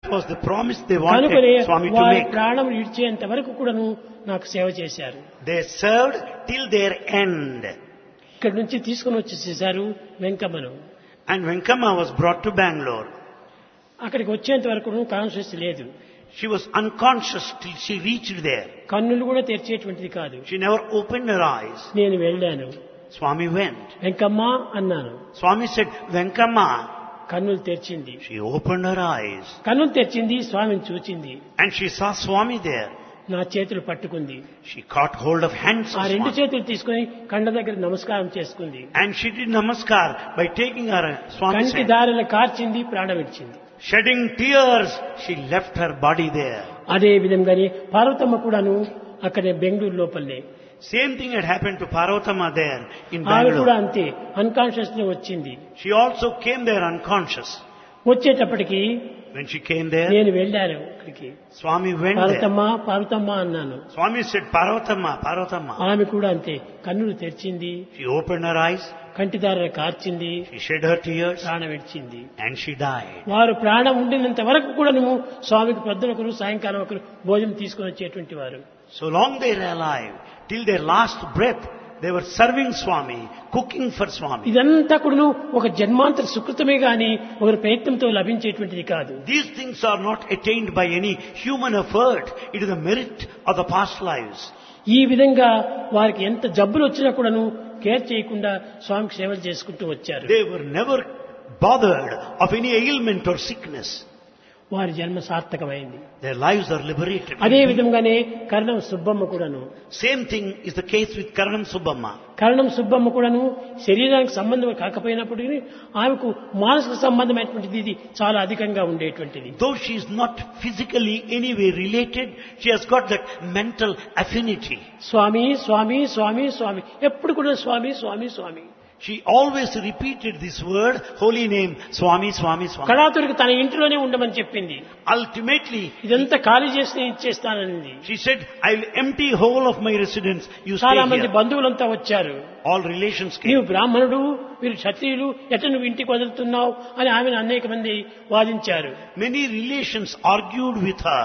was the promise they wanted కనుకనే Swami to వారి make. ప్రాణం ఇడ్చేంత వరకు కూడాను నాకు సేవ చేశారు. They served till their end. ఇక్కడి నుంచి తీసుకుని వచ్చేసేసారు వెంకమ్మను. And Venkama was brought to Bangalore. అక్కడికి వచ్చేంత వరకు కాన్షియస్ లేదు. She was unconscious till she reached there. కన్నులు కూడా తెరిచేటువంటిది కాదు. She never opened her eyes. నేను వెళ్ళాను. Swami went. వెంకమ్మ అన్నాను. Swami said, Venkama. కన్నులు తెరిచింది. She opened her eyes. కన్నులు తెరిచింది, స్వామిని చూచింది. And she saw Swami there. నా చేతులు పట్టుకుంది. She caught hold of hands ఆ of రెండు Swami. చేతులు తీసుకుని కండ దగ్గర నమస్కారం చేసుకుంది. And she did namaskar by taking her Swami's కంటి hand. దారిలో కార్చింది, ప్రాణం విడిచింది. Shedding tears, she left her body there. అదే విధంగానే పార్వతమ్మ కూడాను అక్కడే బెంగళూరు లోపలనే. Same thing had happened to Parvatama there in ఆమె కూడా Bangalore. అంతే అన్కాన్షియస్ లో వచ్చింది. She also came there unconscious. వచ్చేటప్పటికి When she came there, నేను వెళ్ళాను అక్కడికి. Swami went there. Parvathamma Parvathamma అన్నాను. Swami said, Parvatama, Parvatama. ఆమె కూడా అంతే కన్నులు తెరిచింది, She opened her eyes, కంటిదార కార్చింది, she shed her tears, ప్రాణం విడిచింది. and she died. వారు ప్రాణం ఉండినంత వరకు కూడా నువ్వు స్వామికి పొద్దున ఒకరు సాయంకాలం ఒకరు భోజనం తీసుకొని వచ్చేటువంటి వారు. So long they were alive, till their last breath, they were serving Swami, cooking for Swami. ఇదంతా కూడా ఒక జన్మాంతర సుకృతమే గాని ఒకరి ప్రయత్నంతో లభించేటువంటిది కాదు. These things are not attained by any human effort. It is the merit of the past lives. ఈ విధంగా వారికి ఎంత జబ్బులు వచ్చినా కూడాను కేర్ చేయకుండా స్వామికి సేవలు చేసుకుంటూ వచ్చారు. They were never bothered of any ailment or sickness. వారి జన్మ సార్థకమైంది. Their lives are liberated. అదే విధంగానే కరణం సుబ్బమ్మ కూడాను. Same thing is the case with Karanam Subbamma. కరణం సుబ్బమ్మ కూడాను శరీరానికి సంబంధం కాకపోయినప్పటికీ ఆమెకు మానసిక సంబంధమైనటువంటిది ఇది చాలా అధికంగా ఉండేటువంటిది. Though she is not physically anyway related, she has got that mental affinity. స్వామి స్వామి స్వామి స్వామి ఎప్పుడు కూడా స్వామి స్వామి స్వామి. She always repeated this word, holy name, Swami, Swami, Swami. కళాతుడికి తన ఇంటిలోనే ఉండమని చెప్పింది. Ultimately, ఇదంతా ఖాళీ చేసి ఇచ్చేస్తానని. she said, I'll empty whole of my residence. You stay చాలా మంది here. బంధువులంతా వచ్చారు. All relations నీవు came. బ్రాహ్మణుడు, వీరు క్షత్రియులు, ఎట్ట నువ్వు ఇంటికి వదులుతున్నావు అని ఆమెను అనేక మంది వాదించారు. Many relations argued with her.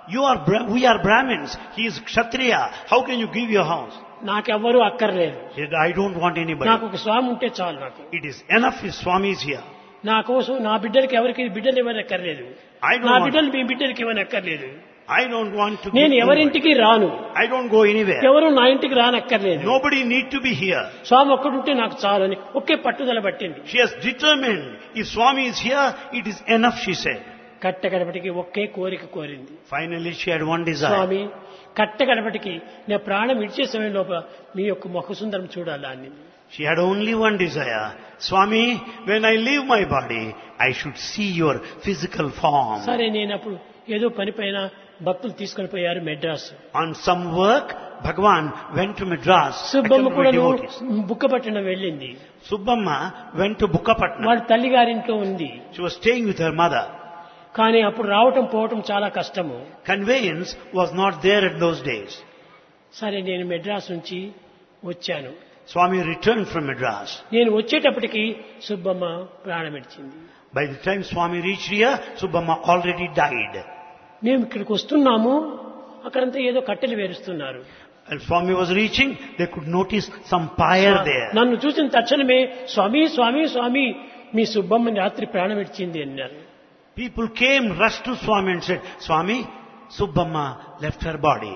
We are Brahmins. He is Kshatriya. How can you give your house? నాకెవ్వరూ అక్కర్లేదు. She said, I don't want anybody. నాకు ఒక స్వామి ఉంటే చాలు. నాకు It is enough if Swami is here. నా కోసం నా బిడ్డలకి ఎవరికి బిడ్డలు ఇవ్వనక్కర్లేదు. I don't నా want- బిడ్డలు మీ బిడ్డలకి ఇవ్వనక్కర్లేదు. I don't want to నేను give ఎవరింటికి రాను. anybody. I don't go anywhere. ఎవరు నా ఇంటికి రానక్కర్లేదు. Nobody need to be here. స్వామి ఒక్కడుంటే నాకు చాలు అని ఒకే పట్టుదల పట్టింది. She has determined, if Swami is here, it is enough, she said. కట్టగడపటికి ఒకే కోరిక కోరింది. Finally, she had one desire. స్వామి కట్టగడపటికి నా ప్రాణం విడిచే సమయం లోపల మీ యొక్క ముఖ సుందరం చూడాలా అని. She had only one desire. Swami, when I leave my body, I should see your physical form. సరే నేను అప్పుడు ఏదో పని పైన భక్తులు తీసుకొని పోయారు Madras. On some work, Bhagwan went to Madras. Subbamma accompanied కూడా by devotees. బుక్కపట్నం వెళ్ళింది. Subbamma went to Bukkapatnam. వాళ్ళ తల్లి గారింట్లో ఉంది. She was staying with her mother. కానీ అప్పుడు రావటం పోవటం చాలా కష్టము. Conveyance was not there at those days. సరే నేను మెడ్రాస్ నుంచి వచ్చాను. Swami returned from Madras. నేను వచ్చేటప్పటికి సుబ్బమ్మ ప్రాణం విడిచింది. By the time Swami reached here, Subbamma already died. మేము ఇక్కడికి వస్తున్నాము, అక్కడంతా ఏదో కట్టెలు వేరుస్తున్నారు. And Swami was reaching, they could notice some pyre there. నన్ను చూసిన తక్షణమే స్వామి స్వామి స్వామి మీ సుబ్బమ్మ రాత్రి ప్రాణం విడిచింది అన్నారు. People came, rushed to Swami and said, Swami, Subbamma left her body.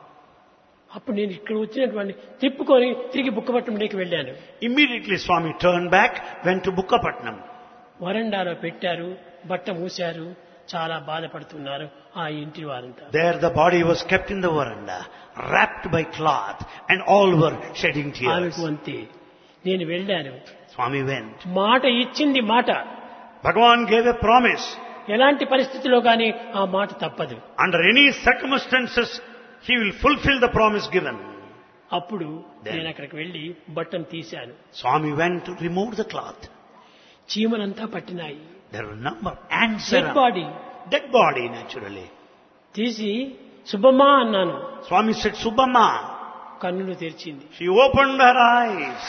అప్పుడు నేను ఇక్కడ వచ్చినటువంటి తిప్పుకొని తిరిగి బుక్కపట్నంలోకి వెళ్ళాను. Immediately Swami turned back, went to Bukkapatnam. వరండాలో పెట్టారు, బట్ట మూశారు, చాలా బాధపడుతున్నారు ఆ ఇంటి వారంతా. There the body was kept in the veranda, wrapped by cloth, and all were shedding tears. ఆమెకు అంతే. నేను వెళ్ళాను. Swami went. మాట ఇచ్చింది మాట. Bhagavan gave a promise. ఎలాంటి పరిస్థితిలో గాని ఆ మాట తప్పదు. Under any circumstances, he will fulfill the promise given. అప్పుడు నేను అక్కడికి వెళ్లి బట్టను తీశాను. Swami went to remove the cloth. చీమలంతా పట్టినాయి. There were a number of ants dead around. Body Dead body, naturally. తీసి సుబ్బమ్మ అన్నాను. Swami said, Subbamma. కన్నులు తెరిచింది. She opened her eyes.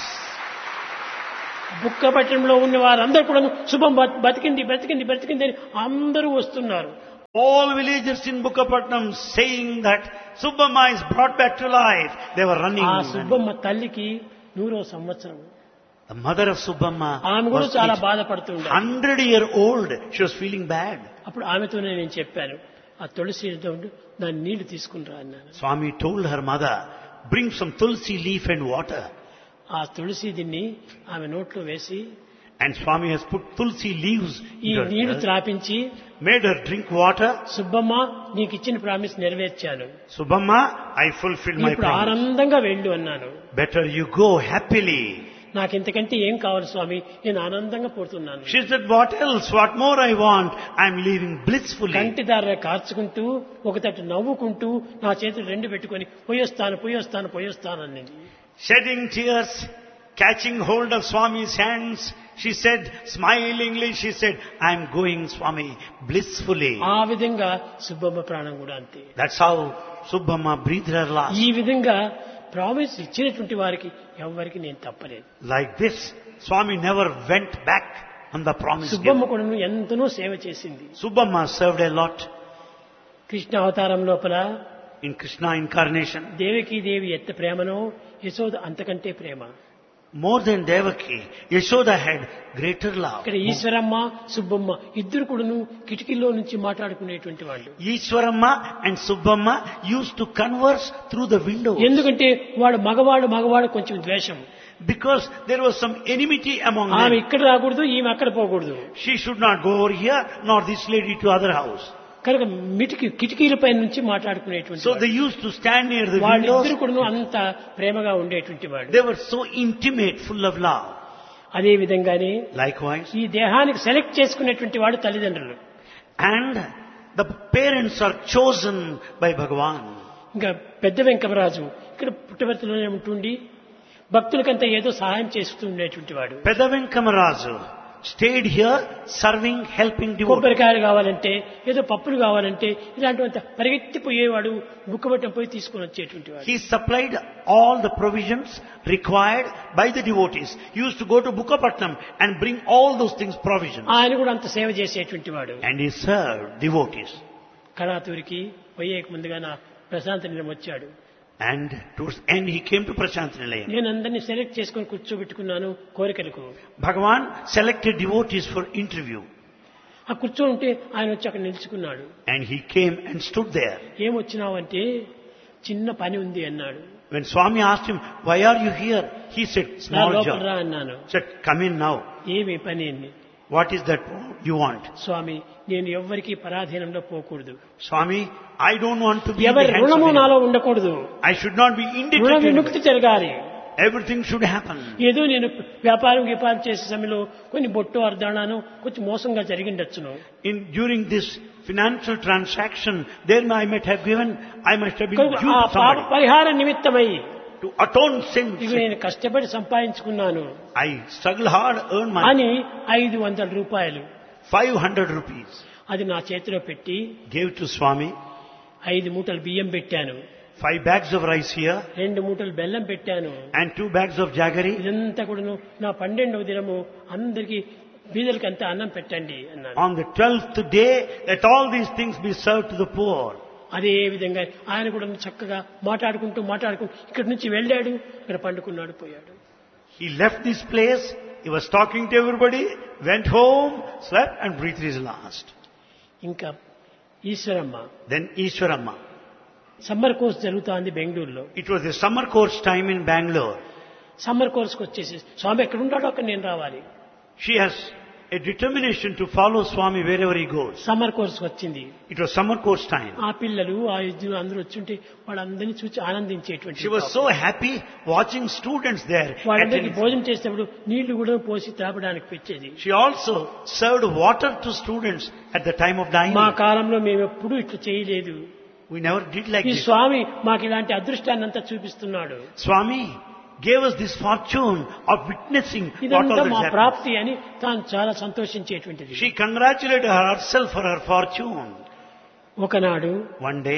బుక్కపట్నంలో ఉన్న వారందరూ కూడా శుభం బతికింది బతికింది బతికింది అని అందరూ వస్తున్నారు. All villagers in Bukkapatnam saying that Subbamma is brought back to life. They were running. ఆ సుబ్బమ్మ తల్లికి 100వ సంవత్సరం. The mother of Subbamma ఆమె కూడా was చాలా బాధపడుతుండే. 100-year-old. She was feeling bad. అప్పుడు ఆమెతోనే నేను చెప్పాను, ఆ తులసి దాని నీళ్లు తీసుకుని రా అన్నాను. Swami told her mother, bring some tulsi leaf and water. ఆ తులసి దీన్ని ఆమె నోట్లో వేసి And Swami has put tulsi leaves ఈ in her నీళ్లు ear, త్రాపించి, made her drink water. Subbamma నీకు ఇచ్చిన promise నెరవేర్చాను, Subbamma, I fulfilled my ఇప్పుడు promise. ఆనందంగా వెళ్ళు అన్నాను. Better you go happily. నాకు ఇంతకంటే ఏం కావాలి స్వామి, నేను ఆనందంగా పోతున్నాను. She said, what else? What more I want? I'm leaving blissfully. కంటిదార కార్చుకుంటూ ఒకతట్టు నవ్వుకుంటూ నా చేతులు రెండు పెట్టుకొని పోయొస్తాను అన్నది. Shedding tears, catching hold of Swami's hands, she said, smilingly, she said, I'm going, Swami, blissfully. ఆ విధంగా సుబ్బమ్మ ప్రాణం కూడా అంతే. That's how Subbamma breathed her last. ఈ విధంగా ప్రామిస్ ఇచ్చినటువంటి వారికి ఎవరికి నేను తప్పలేదు. Like this, Swami never went back on the promise Subbamma given. కూడా ఎంతనో సేవ చేసింది. Subbamma served a lot Krishna అవతారం లోపల in Krishna incarnation. దేవకీ దేవి ఎంత ప్రేమనో యశోద అంతకంటే ప్రేమ. More than Devaki, Yashoda had greater love. ఇక్కడ ఈశ్వరమ్మ సుబ్బమ్మ ఇద్దరు కూడాను కిటికీలో నుంచి మాట్లాడుకునేటువంటి వాళ్ళు. Ishwaramma and Subbamma used to converse through the window. ఎందుకంటే వాడు మగవాడు కొంచెం ద్వేషం. Because there was some enmity among ఆమె them. ఇక్కడ రాకూడదు, ఈమె అక్కడ పోకూడదు. She should not go over here, nor this lady to other house. కనుక కిటికీలపై నుంచి మాట్లాడుకునేటువంటి So they used to stand near the వాళ్ళిద్దరు windows. కూడా అంత ప్రేమగా ఉండేటువంటి వాడు. They were so intimate, full of love. అదే విధంగానే Likewise. ఈ దేహానికి సెలెక్ట్ చేసుకునేటువంటి వాడు తల్లిదండ్రులు. And the parents are chosen by Bhagavan. ఇంకా పెద్ద వెంకమరాజు ఇక్కడ పుట్టవర్తిలోనే ఉంటుండి భక్తులకంతా ఏదో సహాయం చేస్తూ ఉండేటువంటి వాడు. Peda Venkamarazu stayed here serving, helping devotees. కొబ్బరికాయలు కావాలంటే ఏదో పప్పులు కావాలంటే ఇలాంటివంత పరిగెత్తిపోయేవాడు, బుక్కబట్టం పోయి తీసుకొని వచ్చేటువంటి వాడు. He supplied all the provisions required by the devotees. He used to go to Bukkapatnam and bring all those things, provisions. ఆయన కూడా అంత సేవ చేసేటువంటి వాడు. And he served devotees. కళాతూరికి పోయేక ముందుగా నా ప్రశాంత నిలయం వచ్చాడు. And towards end he came to Prashant Nilayam. నేను అందరినీ సెలెక్ట్ చేసుకొని కూర్చోబెట్టుకున్నాను కోరికలకు. Bhagavan selected devotees for interview. ఆ కూర్చో ఉంటే ఆయన వచ్చి అక్కడ నిలుచుకున్నాడు. And he came and stood there. ఏమొచ్చినావు అంటే చిన్న పని ఉంది అన్నాడు. When Swami asked him, why are you here? He said, నా small లోపల రా job. అన్నాను. Said, come in now. ఏమి పని అని. What is that you want? స్వామి, నేను ఎవ్వరికీ పరాధీనంలో పోకూడదు. Swami, I don't want to be in ఎవరి the hands of రుణము anyone. నాలో ఉండకూడదు. I should not be రుణ indebted. విముక్తి జరగాలి. Everything should happen. ఏదో నేను వ్యాపారం చేసే సమయంలో కొన్ని బొట్టు అర్ధానాను కొంచెం మోసంగా జరిగిండొచ్చును. During this financial transaction, there I might have been కనుక due ఆ to పాప somebody. పరిహార నిమిత్తమై To atone sins, ఇవి నేను కష్టపడి సంపాదించుకున్నాను I struggle hard, earn money. అని 500 రూపాయలు 500 rupees. అది నా చేతిలో పెట్టి Gave to Swami. 5 మూటలు బియ్యం పెట్టాను, 5 bags of rice here 2 మూటలు బెల్లం పెట్టాను. and 2 bags of jaggery. ఇదంతా కూడాను నా 12వ దినము అందరికీ బీదలకి అంతా అన్నం పెట్టండి అన్నాను. On the 12th day, let all these things be served to the poor. అదే విధంగా ఆయన కూడా చక్కగా మాట్లాడుకుంటూ ఇక్కడి నుంచి వెళ్ళాడు, ఇక్కడ పండుకున్నాడు, పోయాడు. He left this place, he was talking to everybody, went home, slept and breathed his last. ఇంకా Eshwaramma Then Ishwaramma. Summer course జరుగుతోంది బెంగళూరులో. It was the summer course time in Bangalore. Summer కోర్స్కి వచ్చేసి స్వామి ఎక్కడ ఉంటాడో అక్కడ నేను రావాలి. She has a determination to follow Swami wherever he goes. Summer కోర్స్కి వచ్చింది. It was summer course time. ఆ పిల్లలు ఆ ఇద్దరు అందరూ వచ్చుంటే వాళ్ళందరినీ చూసి ఆనందించేటువంటి. She was so happy watching students there. వాళ్ళందరికీ భోజనం చేసేటప్పుడు నీళ్లు కూడా పోసి తాపడానికి పెట్టేది. She also served water to students at the time of dining. మా కాలంలో మేము ఎప్పుడూ ఇట్లా చేయలేదు. We never did like ఈ this. స్వామి మాకు ఇలాంటి అదృష్టాన్ని అంతా చూపిస్తున్నాడు. Swami gave us this fortune of witnessing what ఇదంతా all మా this happened. ప్రాప్తి అని తాను చాలా సంతోషించేటువంటిది. She congratulated herself for her fortune. ఒకనాడు One day,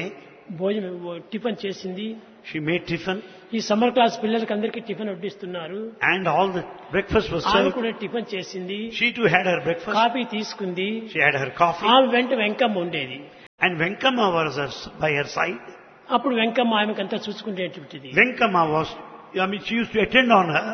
టిఫిన్ చేసింది. she made tiffin ఈ సమ్మర్ క్లాస్ పిల్లలకి అందరికీ tiffin వడ్డిస్తున్నారు. and all the breakfast was ఆమె served. కూడా టిఫిన్ చేసింది, She too had her breakfast. Coffee తీసుకుంది. She had her coffee. ఆమె వెంట వెంకమ్మ ఉండేది. And Venkama was by her side. అప్పుడు Venkamma ఆమెకంతా చూసుకునేటువంటిది. Venkama was, she used to attend on her.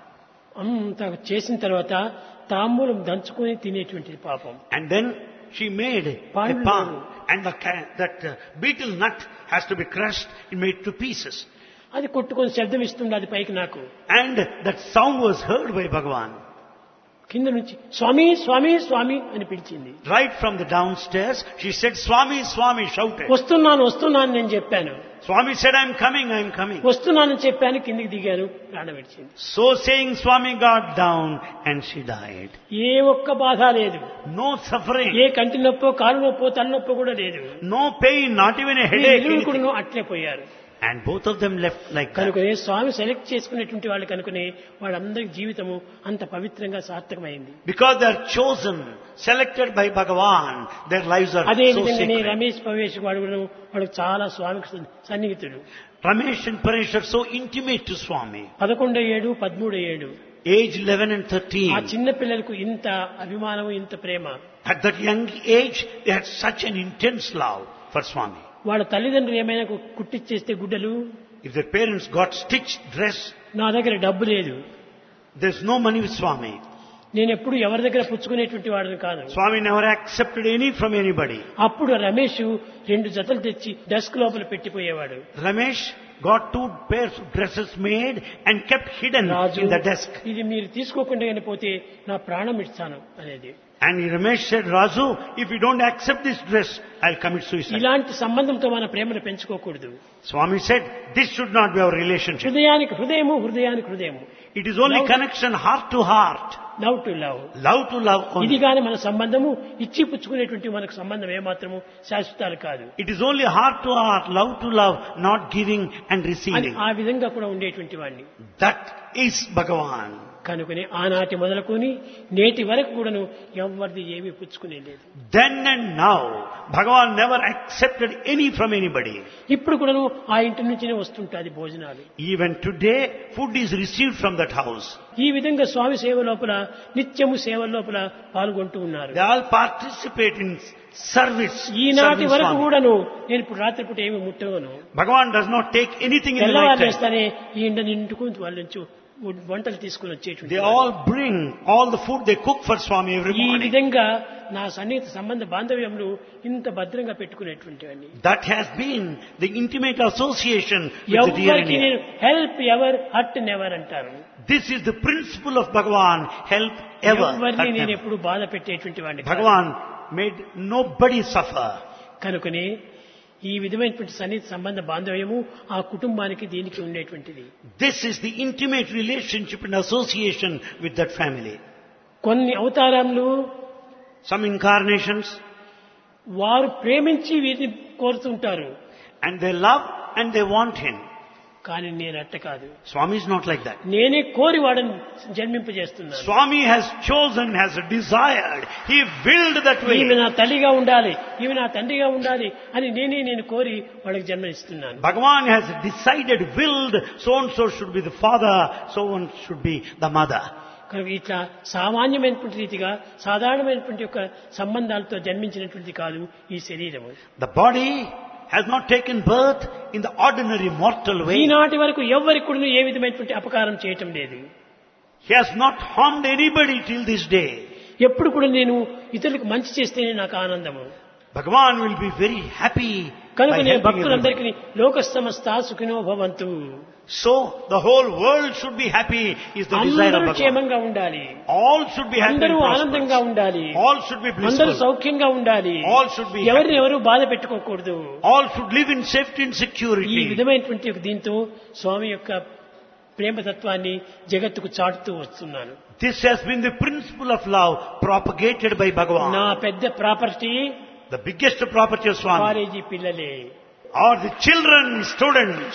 అంత చేసిన తర్వాత తాంబూలం దంచుకొని తినేటువంటిది పాపం. And then she made a palm. And that betel nut has to be crushed and made to pieces. అది కొట్టుకొని శబ్దం ఇస్తుంది అది పైకి నాకు. And that sound was heard by Bhagavan. కింద నుంచి స్వామి స్వామి స్వామి అని పిలిచింది. Right from the downstairs, she said, Swami, Swami, shouted. వస్తున్నాను వస్తున్నాను నేను చెప్పాను. Swami said, I'm coming. వస్తున్నానని చెప్పాను, కిందికి దిగాను, ప్రాణం విడిచింది. So saying, Swami got down and she died. ఏ ఒక్క బాధ లేదు. No suffering. ఏ కంటి నొప్పో కాలు నొప్పో తలనొప్పో కూడా లేదు. No pain, not even a headache. కూడా అట్లే పోయారు. And both of them left like that. కనుకనే స్వామి సెలెక్ట్ చేసుకునేటువంటి వాళ్ళు కనుకనే వాళ్ళందరి జీవితము అంత పవిత్రంగా సార్థకమైంది. Because they are chosen, selected by Bhagavan, their lives are అదే so విధంగానే sacred. రమేష్ పవేష్ వాడు చాలా స్వామికి సన్నిహితుడు. Ramesh and Paresh are so intimate to Swami. 11 ఏడు 13 ఏడు. Age 11 and 13. ఆ చిన్న పిల్లలకు ఇంత అభిమానము ఇంత ప్రేమ. At that young age, they had such an intense love for Swami. వాళ్ళ తల్లిదండ్రులు ఏమైనా కుట్టిచ్చేస్తే గుడ్డలు, If their parents got stitched dress, నా దగ్గర డబ్బు లేదు, there's no money with Swami. నేను ఎప్పుడు ఎవరి దగ్గర పుచ్చుకునేటువంటి వాడిని కాదు. Swami never accepted any from anybody. అప్పుడు రమేష్ 2 జతలు తెచ్చి డెస్క్ లోపల పెట్టిపోయేవాడు. Ramesh got 2 pairs of dresses made and kept hidden in the desk. ఇది మీరు తీసుకోకుండా పోతే నా ప్రాణం ఇస్తాను అనేది. And Ramesh said, Raju, if you don't accept this dress, I'll commit suicide. ఇలాంటి సంబంధంతో మన ప్రేమను పెంచుకోకూడదు. Swami said, this should not be our relationship. హృదయానికి హృదయము, హృదయానికి హృదయము. It is only connection heart to heart. Love to love. Love to love only. ఇది గాని మన సంబంధము ఇచ్చి పుచ్చుకునేటువంటి మనకు సంబంధం ఏమాత్రము శాశ్వతాలు కాదు. It is only heart to heart, love to love, not giving and receiving. ఆ విధంగా కూడా ఉండేటువంటి వాడిని. That is Bhagavan. కనుకనే ఆనాటి మొదలుకొని నేటి వరకు కూడాను ఎవరిది ఏమీ పుచ్చుకునేలేదు. Then and now, Bhagavan never accepted any from anybody. ఇప్పుడు కూడాను ఆ ఇంటి నుంచినే వస్తుంటాది భోజనాలు. Even today, food is received from that house. ఈ విధంగా స్వామి సేవ లోపల నిత్యము సేవ లోపల పాల్గొంటూ ఉన్నారు. They all participate in service. ఈనాటి serving వరకు Swami. కూడాను నేను ఇప్పుడు రాత్రిపూట ఏమి ముట్టవను. Bhagavan does not take anything in the తెల్లవారు night time. చేస్తానే ఈ ఇంటిని ఇంటికి వాళ్ళ నుంచి వంటలు తీసుకుని వచ్చేటువంటి They all bring all the food they cook for Swami every ఈ morning. విధంగా నా సన్నిహిత సంబంధ బాంధవ్యంలో ఇంత భద్రంగా పెట్టుకునేటువంటి వాడిని. That has been the intimate association with the dear and ఎవరికి near. నేను హెల్ప్ ఎవర్ హర్ట్ నెవర్ అంటారు. This is the principle of Bhagavan, help ever. ఎవరిని hurt నేను never. ఎప్పుడు బాధ పెట్టేటువంటి వాడిని కాదు. Bhagavan made nobody suffer. కనుకనే ఈ విధమైనటువంటి సన్నిహిత సంబంధ బాంధవ్యము ఆ కుటుంబానికి దీనికి ఉండేటువంటిది. This is the intimate relationship and association with that family. కొన్ని అవతారాలు Some incarnations, వారు ప్రేమించి వీరిని కోరుతుంటారు. and they love and they want him. కానీ నేను అట్ట కాదు. Swami is not like that. నేనే కోరి వాడని జన్మింపజేస్తున్నాను. Swami has chosen, has desired. He willed that way. ఈమె నా తల్లిగా ఉండాలి, ఈమె నా తండ్రిగా ఉండాలి అని నేను కోరి వాళ్ళకి జన్మనిస్తున్నాను. Bhagavan has decided, willed, so and so should be the father, so one should be the mother. కనుక ఇట్లా సామాన్యమైనటువంటి రీతిగా సాధారణమైనటువంటి యొక్క సంబంధాలతో జన్మించినటువంటి కాదు ఈ శరీరము. The body has not taken birth in the ordinary mortal way. ఈనాటి వరకు ఎవరికి కూడా ఏ విధమైనటువంటి అపకారం చేయటం లేదు. He has not harmed anybody till this day. ఎప్పుడు కూడా నేను ఇతరులకు మంచి చేస్తేనే నాకు ఆనందము. Bhagavan will be very happy కనుక by నేను helping భక్తులందరికీ everybody. లోక సమస్తా సుఖినో భవంతు. So the whole world should be happy is the desire of అందరూ Bhagavan. క్షేమంగా ఉండాలి, All should be happy and అందరూ ఆనందంగా prosperous. ఉండాలి, All should be అందరూ blissful. సౌఖ్యంగా ఉండాలి, All should be ఎవరిని happy. ఎవరు బాధ పెట్టుకోకూడదు. All should live in safety and ఈ security. విధమైనటువంటి ఒక దీంతో స్వామి యొక్క ప్రేమతత్వాన్ని జగత్తుకు చాటుతూ వస్తున్నాను. This has been the principle of love propagated by నా Bhagavan. పెద్ద property The biggest property of Swami college పిల్లలే. are the children, students,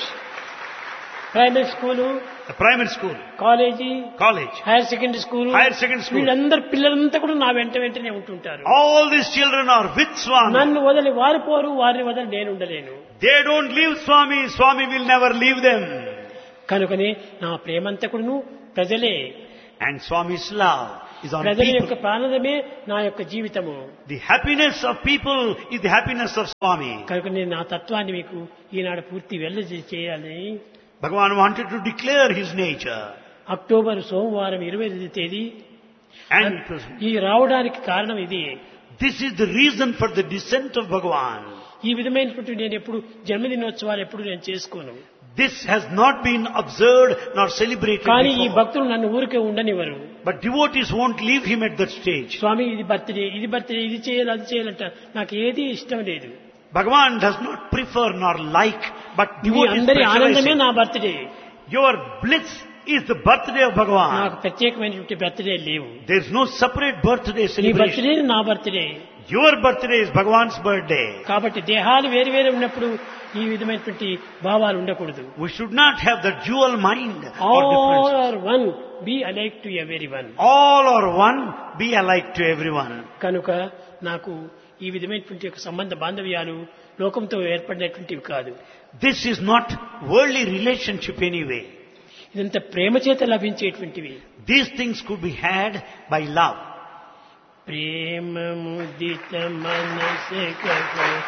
primary school, the primary school, college, college, higher secondary school, higher secondary school. వీళ్ళందరూ పిల్లలంతా కూడా నా వెంటనే ఉంటుంటారు. All these children are with Swami. నన్ను వదిలి వారు పోరు, వారిని వదిలి నేను ఉండలేను. They don't leave Swami. Swami will never leave them. కనుకనే నా ప్రేమంతా కూడాను ప్రజలే. And Swami's love is on ప్రజల యొక్క people. ప్రాణమే నా యొక్క జీవితము. The happiness of people is the happiness of Swami. కనుక నేను నా తత్వాన్ని మీకు ఈనాడు పూర్తి చేయాలని Bhagavan wanted to declare his nature. October సోమవారం 22వ తేదీ And it was, ఈ రావడానికి కారణం ఇది. this is the reason for the descent of Bhagavan. ఈ విధమైనటువంటి నేను ఎప్పుడు జన్మదినోత్సవాలు ఎప్పుడు నేను చేసుకోను. This has not been observed nor celebrated కానీ ఈ before. భక్తులు నన్ను ఊరికే ఉండనివ్వరు. But devotees won't leave him at that stage. స్వామి ఇది బర్త్డే ఇది చేయాలి అది చేయాలంట నాకు ఏది ఇష్టం లేదు. Bhagavan does not prefer nor like, but me devotees అందరి ఆనందమే pressurize నా him. Birthday. Your bliss is the birthday of Bhagavan. నాకు ప్రత్యేకమైనటువంటి బర్త్డే లేవు. There is no separate birthday నీ celebration. బర్త్డే నా birthday. Your birthday is Bhagavan's birthday. కాబట్టి దేహాలు వేరు వేరు ఉన్నప్పుడు ఈ విధమైనటువంటి భావాలు ఉండకూడదు. We should not have the dual mind or all difference. Are one, be alike to everyone. All are one, be alike to everyone. కనుక నాకు ఈ విధమైనటువంటి ఒక సంబంధ బాంధవ్యాలు లోకంతో ఏర్పడినటువంటివి కాదు. This is not worldly relationship anyway. ఇదంతా ప్రేమ చేత లభించేటువంటివి. These things could be had by love. ప్రేమ ముదిత మనసే